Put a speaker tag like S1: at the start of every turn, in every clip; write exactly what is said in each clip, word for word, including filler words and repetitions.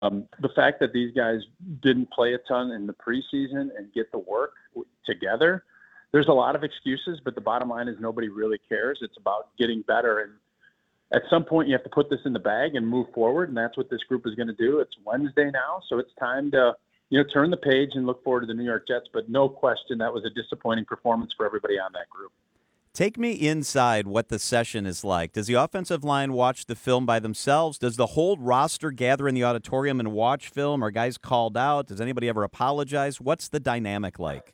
S1: Um, the fact that these guys didn't play a ton in the preseason and get the work together, there's a lot of excuses, but the bottom line is nobody really cares. It's about getting better. And at some point you have to put this in the bag and move forward. And that's what this group is going to do. It's Wednesday now. So it's time to, you know, turn the page and look forward to the New York Jets. But no question, that was a disappointing performance for everybody on that group.
S2: Take me inside what the session is like. Does the offensive line watch the film by themselves? Does the whole roster gather in the auditorium and watch film? Are guys called out? Does anybody ever apologize? What's the dynamic like?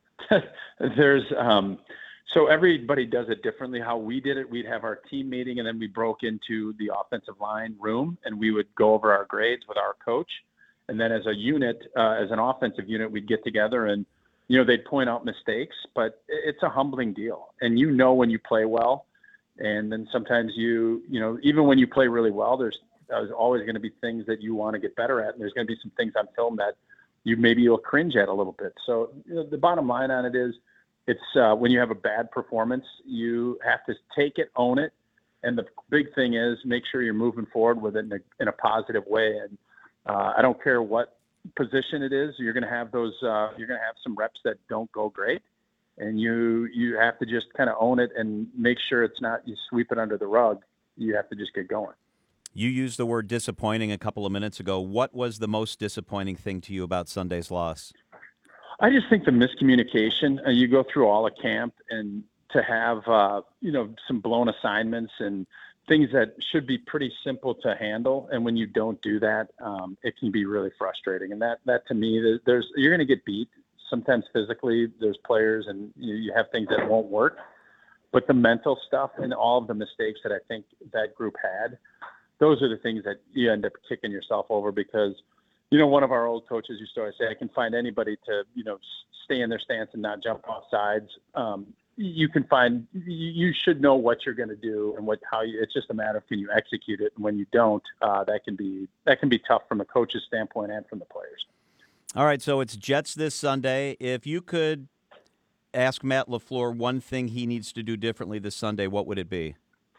S1: There's um, so everybody does it differently. How we did it, we'd have our team meeting, and then we broke into the offensive line room, and we would go over our grades with our coach. And then as a unit, uh, as an offensive unit, we'd get together and, you know, they'd point out mistakes, but it's a humbling deal. And you know when you play well, and then sometimes you, you know, even when you play really well, there's, there's always going to be things that you want to get better at, and there's going to be some things on film that you maybe you'll cringe at a little bit. So you know, the bottom line on it is, it's uh, when you have a bad performance, you have to take it, own it, and the big thing is make sure you're moving forward with it in a, in a positive way. And uh, I don't care what position it is, you're going to have those uh, you're going to have some reps that don't go great, and you you have to just kind of own it and make sure it's not you sweep it under the rug. You have to just get going.
S2: You used the word disappointing a couple of minutes ago. What was the most disappointing thing to you about Sunday's loss?
S1: I just think the miscommunication. Uh, you go through all of camp, and to have uh, you know some blown assignments and things that should be pretty simple to handle, and when you don't do that, um, it can be really frustrating. And that, that to me, there's you're going to get beat sometimes physically. There's players, and you, you have things that won't work. But the mental stuff and all of the mistakes that I think that group had, those are the things that you end up kicking yourself over because, you know, one of our old coaches used to always say, I can find anybody to, you know, stay in their stance and not jump off sides. Um, you can find, you should know what you're going to do and what, how you, it's just a matter of can you execute it. And when you don't, uh, that can be, that can be tough from the coach's standpoint and from the players.
S2: All right. So it's Jets this Sunday. If you could ask Matt LaFleur one thing he needs to do differently this Sunday, what would it be?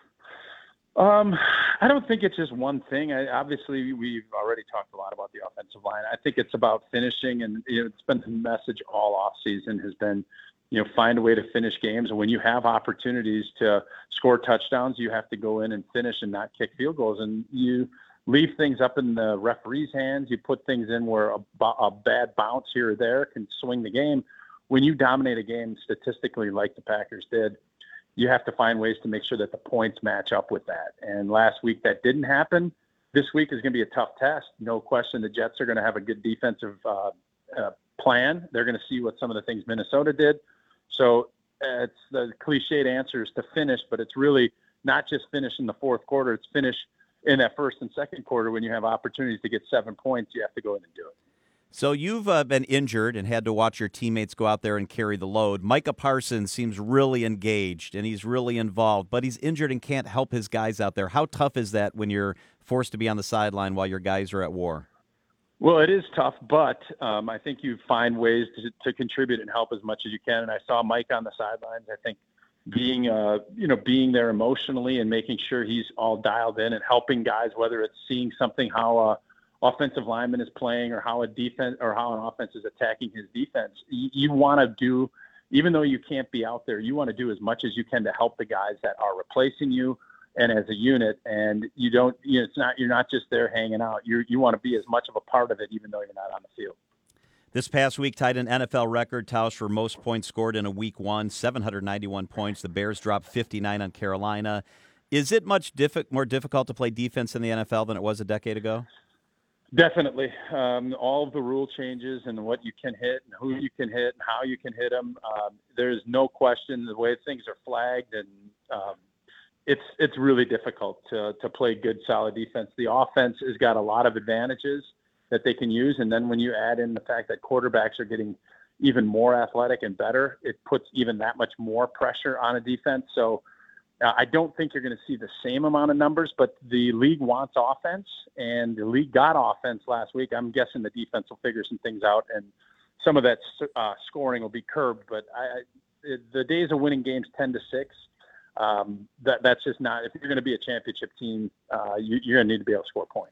S1: Um, I don't think it's just one thing. I, obviously, we've already talked a lot about the offensive line. I think it's about finishing, and you know, it's been the message all off season has been, you know, find a way to finish games. And when you have opportunities to score touchdowns, you have to go in and finish and not kick field goals. And you leave things up in the referee's hands. You put things in where a, a bad bounce here or there can swing the game. When you dominate a game statistically, like the Packers did, you have to find ways to make sure that the points match up with that. And last week that didn't happen. This week is going to be a tough test. No question the Jets are going to have a good defensive uh, uh, plan. They're going to see what some of the things Minnesota did. So uh, it's the cliched answer is to finish, but it's really not just finish in the fourth quarter. It's finish in that first and second quarter when you have opportunities to get seven points. You have to go in and do it.
S2: So you've uh, been injured and had to watch your teammates go out there and carry the load. Micah Parsons seems really engaged and he's really involved, but he's injured and can't help his guys out there. How tough is that when you're forced to be on the sideline while your guys are at war?
S1: Well, it is tough, but um, I think you find ways to, to contribute and help as much as you can. And I saw Mike on the sidelines. I think being, uh, you know, being there emotionally and making sure he's all dialed in and helping guys, whether it's seeing something how uh, – offensive lineman is playing or how a defense or how an offense is attacking his defense. You, you want to do, even though you can't be out there, you want to do as much as you can to help the guys that are replacing you and as a unit. And you don't, you know, it's not, you're not just there hanging out. You you want to be as much of a part of it, even though you're not on the field.
S2: This past week tied an N F L record, Tausch, for most points scored in a week one, seven hundred ninety-one points. The Bears dropped fifty-nine on Carolina. Is it much diffi- more difficult to play defense in the N F L than it was a decade ago?
S1: Definitely. Um, all of the rule changes and what you can hit and who you can hit and how you can hit them. Um, there's no question the way things are flagged, and um, it's it's really difficult to to play good, solid defense. The offense has got a lot of advantages that they can use, and then when you add in the fact that quarterbacks are getting even more athletic and better, it puts even that much more pressure on a defense. So Uh, I don't think you're going to see the same amount of numbers, but the league wants offense, and the league got offense last week. I'm guessing the defense will figure some things out, and some of that uh, scoring will be curbed. But I, I, the days of winning games ten to six, um, that that's just not. If you're going to be a championship team, uh, you, you're going to need to be able to score points.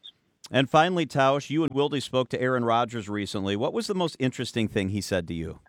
S2: And finally, Tausch, you and Wilde spoke to Aaron Rodgers recently. What was the most interesting thing he said to you?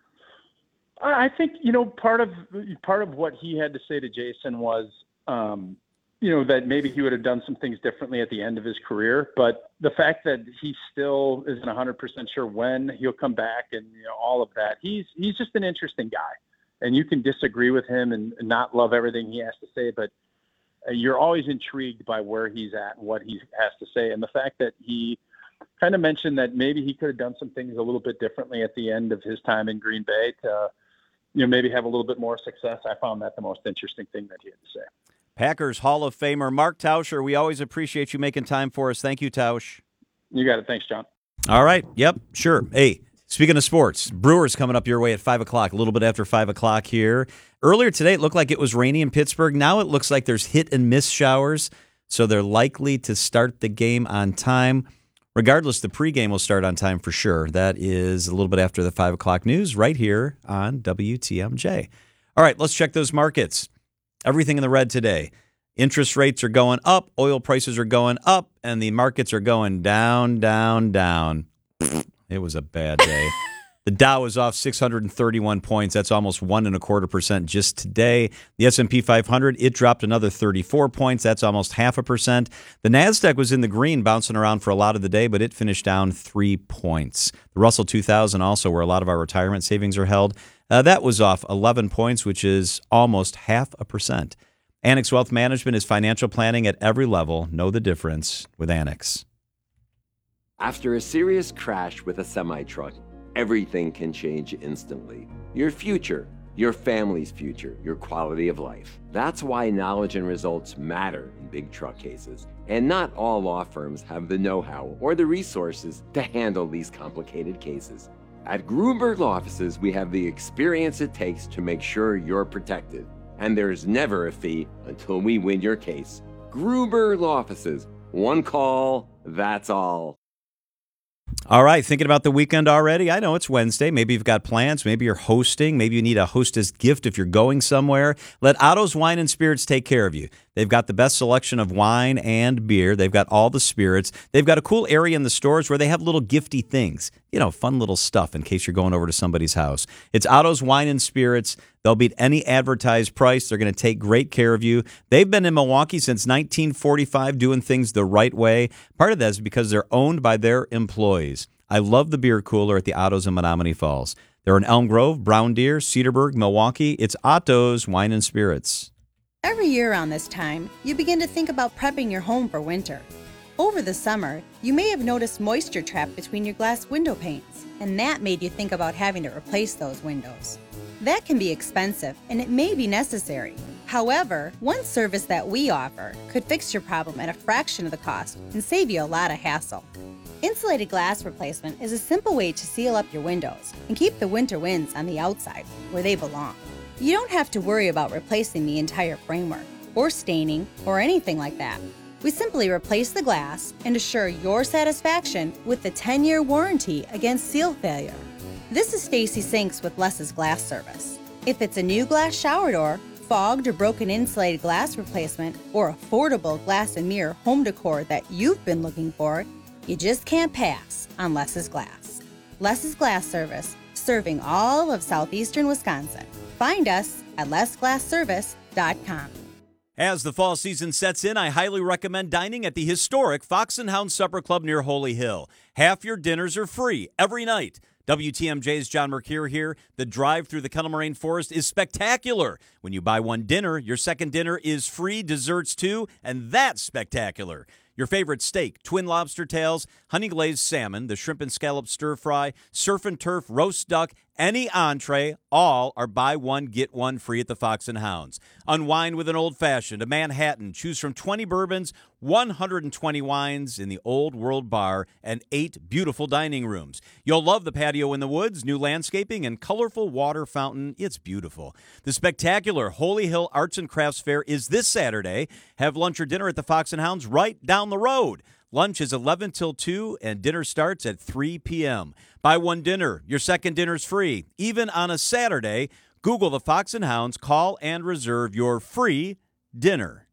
S1: I think, you know, part of part of what he had to say to Jason was, um, you know, that maybe he would have done some things differently at the end of his career. But the fact that he still isn't one hundred percent sure when he'll come back and, you know, all of that, he's he's just an interesting guy. And you can disagree with him and, and not love everything he has to say, but you're always intrigued by where he's at and what he has to say. And the fact that he kind of mentioned that maybe he could have done some things a little bit differently at the end of his time in Green Bay to, you know, maybe have a little bit more success. I found that the most interesting thing that he had to say.
S2: Packers Hall of Famer Mark Tauscher, we always appreciate you making time for us. Thank you, Tausch.
S1: You got it. Thanks, John.
S2: All right. Yep, sure. Hey, speaking of sports, Brewers coming up your way at five o'clock, a little bit after five o'clock here. Earlier today, it looked like it was rainy in Pittsburgh. Now it looks like there's hit and miss showers, so they're likely to start the game on time. Regardless, the pregame will start on time for sure. That is a little bit after the five o'clock news right here on W T M J. All right, let's check those markets. Everything in the red today. Interest rates are going up, oil prices are going up, and the markets are going down, down, down. It was a bad day. The Dow is off six hundred thirty-one points. That's almost one and a quarter percent just today. The S and P five hundred, it dropped another thirty-four points. That's almost half a percent. The NASDAQ was in the green, bouncing around for a lot of the day, but it finished down three points. The Russell two thousand, also where a lot of our retirement savings are held, uh, that was off eleven points, which is almost half a percent. Annex Wealth Management is financial planning at every level. Know the difference with Annex.
S3: After a serious crash with a semi-truck, everything can change instantly. Your future, your family's future, your quality of life. That's why knowledge and results matter in big truck cases. And not all law firms have the know-how or the resources to handle these complicated cases. At Gruberg Law Offices, we have the experience it takes to make sure you're protected. And there's never a fee until we win your case. Gruberg Law Offices. One call, that's all.
S2: All right, thinking about the weekend already? I know it's Wednesday. Maybe you've got plans. Maybe you're hosting. Maybe you need a hostess gift if you're going somewhere. Let Otto's Wine and Spirits take care of you. They've got the best selection of wine and beer. They've got all the spirits. They've got a cool area in the stores where they have little gifty things, you know, fun little stuff in case you're going over to somebody's house. It's Otto's Wine and Spirits. They'll beat any advertised price. They're going to take great care of you. They've been in Milwaukee since nineteen forty-five doing things the right way. Part of that is because they're owned by their employees. I love the beer cooler at the Otto's in Menominee Falls. They're in Elm Grove, Brown Deer, Cedarburg, Milwaukee. It's Otto's Wine and Spirits.
S4: Every year around this time, you begin to think about prepping your home for winter. Over the summer, you may have noticed moisture trapped between your glass window panes, and that made you think about having to replace those windows. That can be expensive, and it may be necessary. However, one service that we offer could fix your problem at a fraction of the cost and save you a lot of hassle. Insulated glass replacement is a simple way to seal up your windows and keep the winter winds on the outside where they belong. You don't have to worry about replacing the entire framework, or staining, or anything like that. We simply replace the glass and assure your satisfaction with the ten-year warranty against seal failure. This is Stacy Sinks with Less's Glass Service. If it's a new glass shower door, fogged or broken insulated glass replacement, or affordable glass and mirror home decor that you've been looking for, you just can't pass on Less's Glass. Less's Glass Service, serving all of southeastern Wisconsin. Find us at less glass service dot com.
S2: As the fall season sets in, I highly recommend dining at the historic Fox and Hound Supper Club near Holy Hill. Half your dinners are free every night. W T M J's John Mercure here. The drive through the Kettle Moraine Forest is spectacular. When you buy one dinner, your second dinner is free, desserts too, and that's spectacular. Your favorite steak, twin lobster tails, honey glazed salmon, the shrimp and scallop stir fry, surf and turf, roast duck, any entree, all are buy one, get one free at the Fox and Hounds. Unwind with an old-fashioned, a Manhattan. Choose from twenty bourbons, one hundred twenty wines in the Old World Bar, and eight beautiful dining rooms. You'll love the patio in the woods, new landscaping, and colorful water fountain. It's beautiful. The spectacular Holy Hill Arts and Crafts Fair is this Saturday. Have lunch or dinner at the Fox and Hounds right down the road. Lunch is eleven till two, and dinner starts at three p.m. Buy one dinner, your second dinner's free. Even on a Saturday, Google the Fox and Hounds, call and reserve your free dinner.